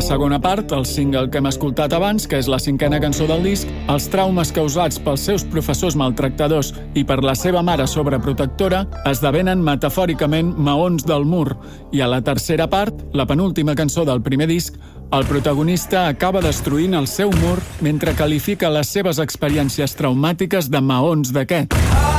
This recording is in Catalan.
segona part, el single que hem escoltat abans, que és la 5a cançó del disc, els traumes causats pels seus professors maltractadors i per la seva mare sobreprotectora esdevenen metafòricament maons del mur. I a la tercera part, la penúltima cançó del primer disc, el protagonista acaba destruint el seu mur mentre qualifica les seves experiències traumàtiques de maons d'aquest.